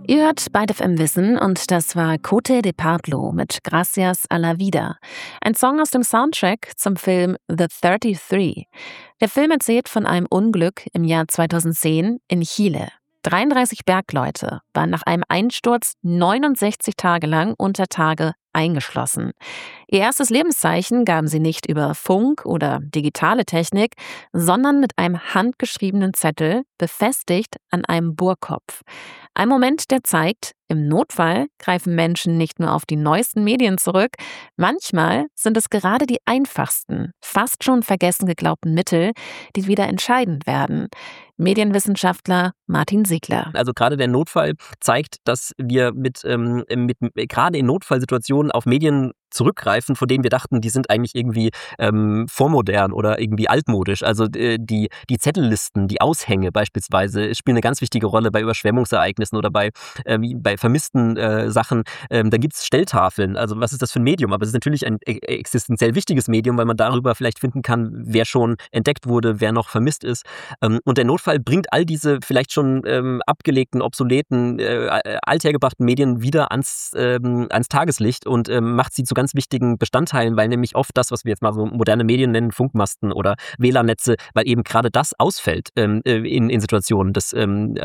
Ihr hört Byte FM Wissen und das war Cote de Pablo mit Gracias a la Vida, ein Song aus dem Soundtrack zum Film The 33. Der Film erzählt von einem Unglück im Jahr 2010 in Chile. 33 Bergleute waren nach einem Einsturz 69 Tage lang unter Tage eingeschlossen. Ihr erstes Lebenszeichen gaben sie nicht über Funk oder digitale Technik, sondern mit einem handgeschriebenen Zettel, befestigt an einem Bohrkopf. Ein Moment, der zeigt, im Notfall greifen Menschen nicht nur auf die neuesten Medien zurück, manchmal sind es gerade die einfachsten, fast schon vergessen geglaubten Mittel, die wieder entscheidend werden. Medienwissenschaftler Martin Siegler. Also gerade der Notfall zeigt, dass wir mit gerade in Notfallsituationen auf Medien zurückgreifen, von denen wir dachten, die sind eigentlich irgendwie vormodern oder irgendwie altmodisch. Also die Zettellisten, die Aushänge beispielsweise spielen eine ganz wichtige Rolle bei Überschwemmungsereignissen oder bei vermissten Sachen. Da gibt es Stelltafeln. Also was ist das für ein Medium? Aber es ist natürlich ein existenziell wichtiges Medium, weil man darüber vielleicht finden kann, wer schon entdeckt wurde, wer noch vermisst ist. Und der Notfall bringt all diese vielleicht schon abgelegten, obsoleten, althergebrachten Medien wieder ans Tageslicht und macht sie zu ganz wichtigen Bestandteilen, weil nämlich oft das, was wir jetzt mal so moderne Medien nennen, Funkmasten oder WLAN-Netze, weil eben gerade das ausfällt in Situationen. Das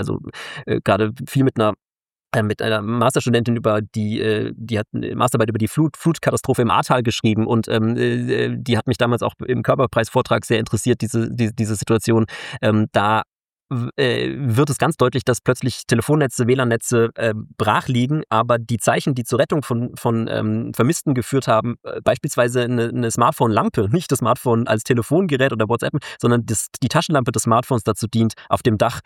gerade viel mit einer Masterstudentin die hat eine Masterarbeit über die Flutkatastrophe im Ahrtal geschrieben und die hat mich damals auch im Körperpreisvortrag sehr interessiert, diese Situation. Da wird es ganz deutlich, dass plötzlich Telefonnetze, WLAN-Netze brach liegen, aber die Zeichen, die zur Rettung von Vermissten geführt haben, beispielsweise eine Smartphone-Lampe, nicht das Smartphone als Telefongerät oder WhatsApp, sondern die Taschenlampe des Smartphones dazu dient, auf dem Dach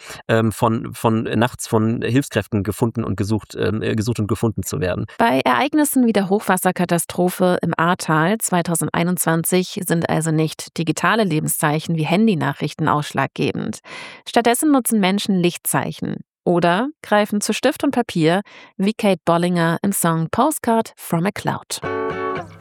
nachts von Hilfskräften gefunden und gesucht und gefunden zu werden. Bei Ereignissen wie der Hochwasserkatastrophe im Ahrtal 2021 sind also nicht digitale Lebenszeichen wie Handynachrichten ausschlaggebend. Stattdessen nutzen Menschen Lichtzeichen oder greifen zu Stift und Papier, wie Kate Bollinger im Song Postcard from a Cloud.